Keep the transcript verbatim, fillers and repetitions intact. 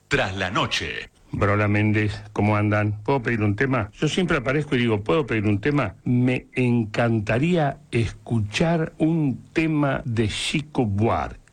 Tras la noche. Brola Méndez, ¿cómo andan? ¿Puedo pedir un tema? Yo siempre aparezco y digo, ¿puedo pedir un tema? Me encantaría escuchar un tema de Chico Buarque.